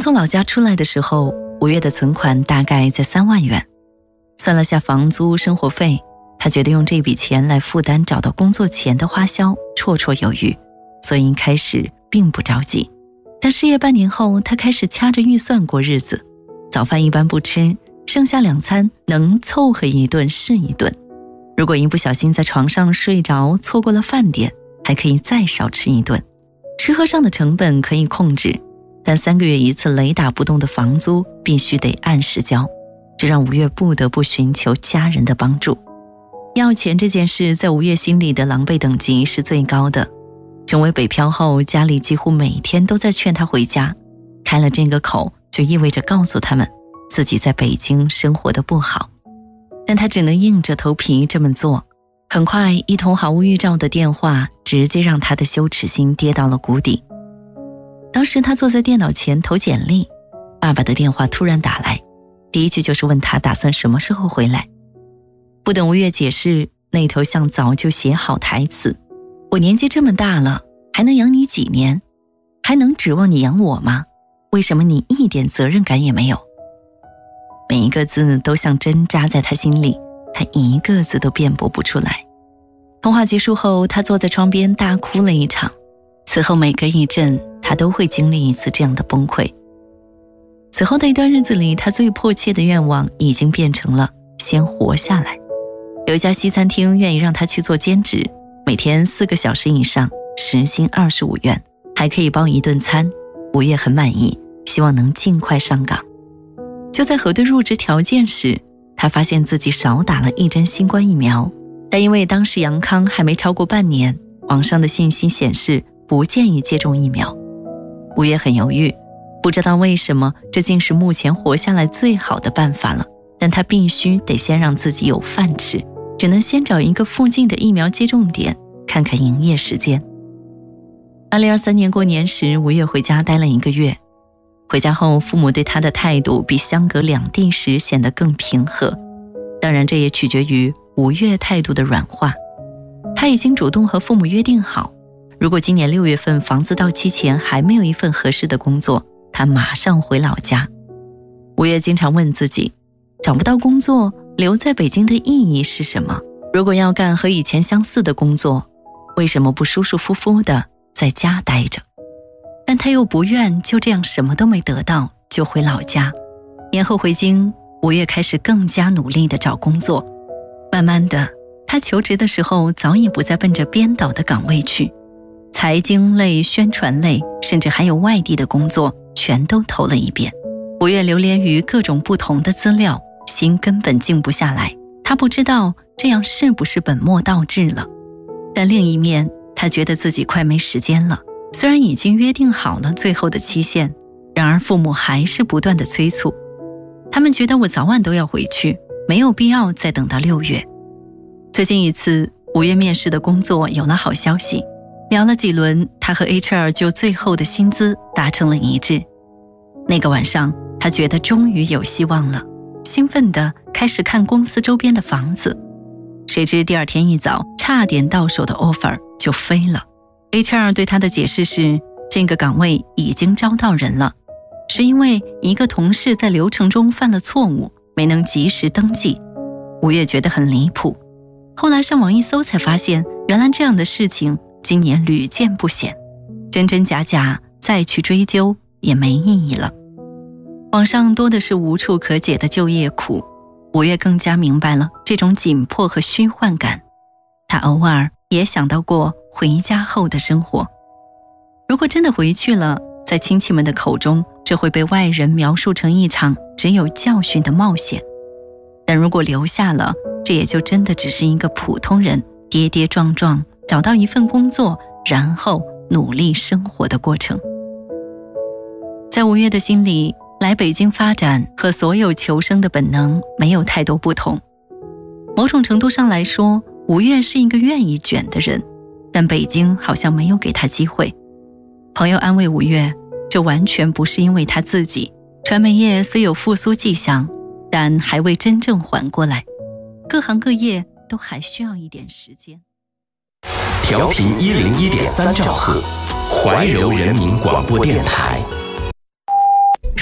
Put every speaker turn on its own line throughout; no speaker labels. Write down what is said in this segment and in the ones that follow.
从老家出来的时候，5月的存款大概在3万元，算了下房租、生活费，他觉得用这笔钱来负担找到工作前的花销绰绰有余，所以一开始并不着急。但失业半年后，他开始掐着预算过日子，早饭一般不吃，剩下2餐能凑合一顿是一顿。如果一不小心在床上睡着，错过了饭点，还可以再少吃一顿。吃喝上的成本可以控制，但3个月一次雷打不动的房租必须得按时交，这让5月不得不寻求家人的帮助。要钱这件事在5月心里的狼狈等级是最高的。成为北漂后，家里几乎每天都在劝他回家，开了这个口就意味着告诉他们自己在北京生活得不好，但他只能硬着头皮这么做。很快，一通毫无预兆的电话直接让他的羞耻心跌到了谷底。当时他坐在电脑前投简历，爸爸的电话突然打来，第一句就是问他打算什么时候回来。不等5月解释，那头像早就写好台词：我年纪这么大了，还能养你几年？还能指望你养我吗？为什么你一点责任感也没有？每一个字都像针扎在他心里，他一个字都辩驳不出来。通话结束后，他坐在窗边大哭了一场。此后每隔一阵，他都会经历一次这样的崩溃。此后的一段日子里，他最迫切的愿望已经变成了先活下来。有一家西餐厅愿意让他去做兼职，每天4个小时以上，时薪25元，还可以包一顿餐。5月很满意，希望能尽快上岗。就在核对入职条件时，他发现自己少打了1针新冠疫苗，但因为当时阳康还没超过半年，网上的信息显示不建议接种疫苗。5月很犹豫，不知道为什么这竟是目前活下来最好的办法了，但他必须得先让自己有饭吃，只能先找一个附近的疫苗接种点，看看营业时间。2023年过年时，5月回家待了1个月。回家后，父母对他的态度比相隔2地时显得更平和，当然这也取决于5月态度的软化。他已经主动和父母约定好，如果今年6月份房子到期前还没有一份合适的工作，他马上回老家。5月经常问自己，找不到工作，留在北京的意义是什么？如果要干和以前相似的工作，为什么不舒舒服服的在家待着？但他又不愿就这样什么都没得到就回老家。年后回京，5月开始更加努力地找工作。慢慢的，他求职的时候早已不再奔着编导的岗位去，财经类、宣传类，甚至还有外地的工作全都投了一遍。5月流连于各种不同的资料，心根本静不下来。他不知道这样是不是本末倒置了，但另一面他觉得自己快没时间了。虽然已经约定好了最后的期限，然而父母还是不断的催促。他们觉得我早晚都要回去，没有必要再等到6月。最近一次5月面试的工作有了好消息，聊了几轮，他和 HR 就最后的薪资达成了一致。那个晚上，他觉得终于有希望了，兴奋地开始看公司周边的房子。谁知第2天一早，差点到手的 offer 就飞了。HR 对他的解释是，这个岗位已经招到人了，是因为一个同事在流程中犯了错误，没能及时登记。5月觉得很离谱，后来上网一搜才发现，原来这样的事情今年屡见不鲜，真真假假，再去追究也没意义了。网上多的是无处可解的就业苦，5月更加明白了这种紧迫和虚幻感。他偶尔也想到过回家后的生活，如果真的回去了，在亲戚们的口中，这会被外人描述成一场只有教训的冒险。但如果留下了，这也就真的只是一个普通人跌跌撞撞找到一份工作，然后努力生活的过程。在5月的心里，来北京发展和所有求生的本能没有太多不同。某种程度上来说，5月是一个愿意卷的人，但北京好像没有给他机会。朋友安慰5月，这完全不是因为他自己，传媒业虽有复苏迹象，但还未真正缓过来，各行各业都还需要一点时间。
调频101.3兆赫，怀柔人民广播电台。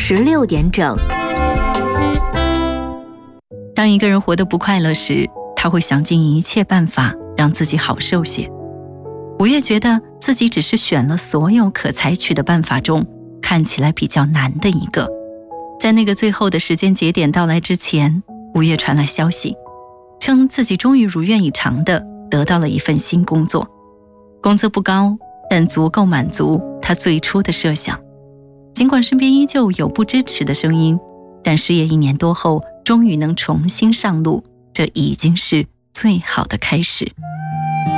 16点整。
当一个人活得不快乐时，他会想尽一切办法让自己好受些。5月觉得自己只是选了所有可采取的办法中看起来比较难的一个。在那个最后的时间节点到来之前，5月传来消息，称自己终于如愿以偿地得到了一份新工作。工资不高，但足够满足他最初的设想。尽管身边依旧有不支持的声音，但失业1年多后终于能重新上路，这已经是最好的开始。